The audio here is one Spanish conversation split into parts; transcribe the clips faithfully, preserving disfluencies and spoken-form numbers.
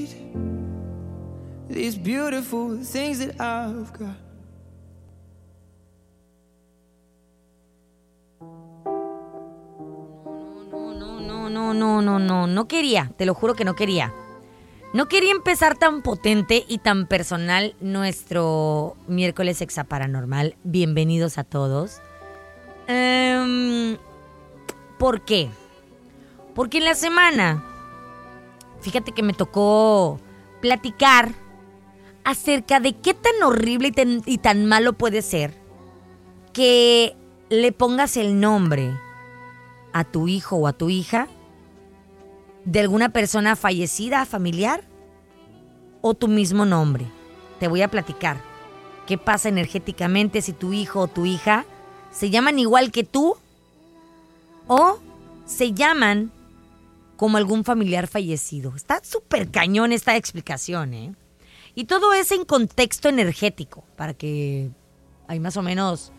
These beautiful things that I've got. No, no, no, no, no, no, no quería, te lo juro que no quería. No quería empezar tan potente y tan personal nuestro miércoles exaparanormal. Bienvenidos a todos. Um, ¿Por qué? Porque en la semana, fíjate que me tocó platicar acerca de qué tan horrible y tan, y tan malo puede ser que le pongas el nombre a tu hijo o a tu hija de alguna persona fallecida, familiar, o tu mismo nombre. Te voy a platicar qué pasa energéticamente si tu hijo o tu hija se llaman igual que tú o se llaman como algún familiar fallecido. Está súper cañón esta explicación, ¿eh? Y todo es en contexto energético, para que ahí más o menos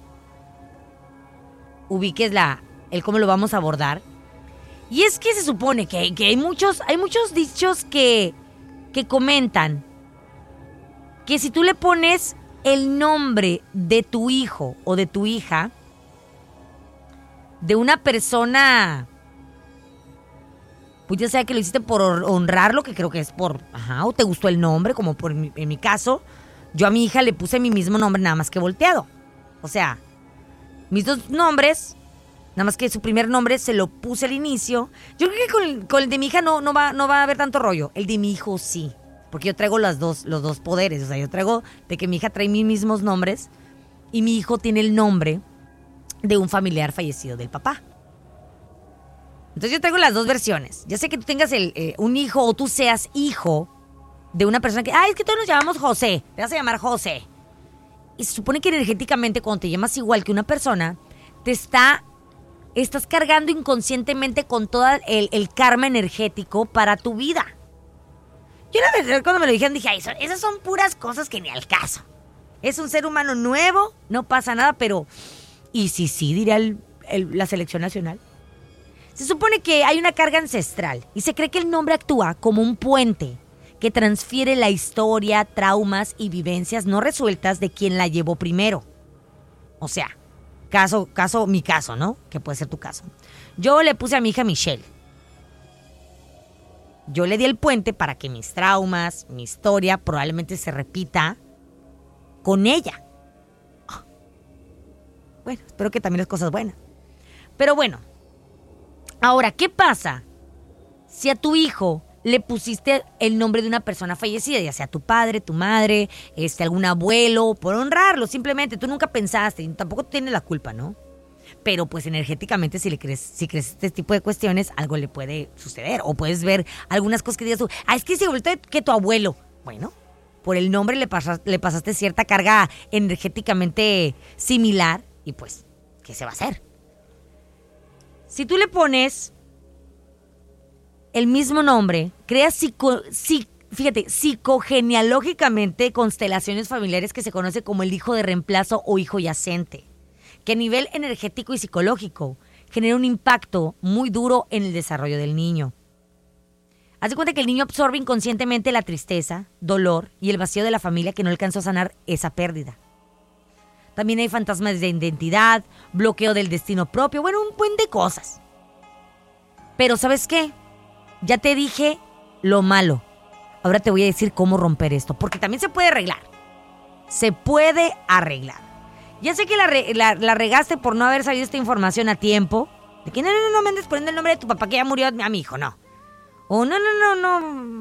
ubiques la, el cómo lo vamos a abordar. Y es que se supone que, que hay muchos, hay muchos dichos que, que comentan que si tú le pones el nombre de tu hijo o de tu hija, de una persona, pues ya sea que lo hiciste por honrarlo, que creo que es por, ajá, o te gustó el nombre, como por mi, en mi caso, yo a mi hija le puse mi mismo nombre nada más que volteado. O sea, mis dos nombres, nada más que su primer nombre se lo puse al inicio. Yo creo que con, con el de mi hija no, no, va, no va a haber tanto rollo. El de mi hijo sí, porque yo traigo las dos, los dos poderes. O sea, yo traigo de que mi hija trae mis mismos nombres y mi hijo tiene el nombre de un familiar fallecido del papá. Entonces yo traigo las dos versiones. Ya sé que tú tengas el, eh, un hijo o tú seas hijo de una persona que, ay, es que todos nos llamamos José, te vas a llamar José. Y se supone que energéticamente cuando te llamas igual que una persona, te está, estás cargando inconscientemente con todo el, el karma energético para tu vida. Yo la verdad cuando me lo dijeron dije, ay, eso, esas son puras cosas que ni al caso. Es un ser humano nuevo, no pasa nada, pero... Y sí, sí, diría el, el, la selección nacional. Se supone que hay una carga ancestral y se cree que el nombre actúa como un puente que transfiere la historia, traumas y vivencias no resueltas de quien la llevó primero. O sea, caso, caso, mi caso, ¿no? Que puede ser tu caso. Yo le puse a mi hija Michelle. Yo le di el puente para que mis traumas, mi historia probablemente se repita con ella. Oh. Bueno, espero que también las cosas buenas. Pero bueno. Ahora, ¿qué pasa si a tu hijo le pusiste el nombre de una persona fallecida? Ya sea tu padre, tu madre, este, algún abuelo, por honrarlo, simplemente. Tú nunca pensaste, y tampoco tienes la culpa, ¿no? Pero pues energéticamente si le crees, si crees este tipo de cuestiones, algo le puede suceder. O puedes ver algunas cosas que digas tú, ah, es que se volvió que tu abuelo. Bueno, por el nombre le pasaste, le pasaste cierta carga energéticamente similar y pues, ¿qué se va a hacer? Si tú le pones el mismo nombre, creas psico, psic, fíjate, psicogenealógicamente constelaciones familiares que se conoce como el hijo de reemplazo o hijo yacente, que a nivel energético y psicológico genera un impacto muy duro en el desarrollo del niño. Haz de cuenta que el niño absorbe inconscientemente la tristeza, dolor y el vacío de la familia que no alcanzó a sanar esa pérdida. También hay fantasmas de identidad, bloqueo del destino propio, bueno, un buen de cosas. Pero ¿sabes qué? Ya te dije lo malo. Ahora te voy a decir cómo romper esto, porque también se puede arreglar. Se puede arreglar. Ya sé que la, re, la, la regaste por no haber sabido esta información a tiempo. De que no, no, no, no me andes poniendo el nombre de tu papá que ya murió a mi hijo, no. O no, no, no, no...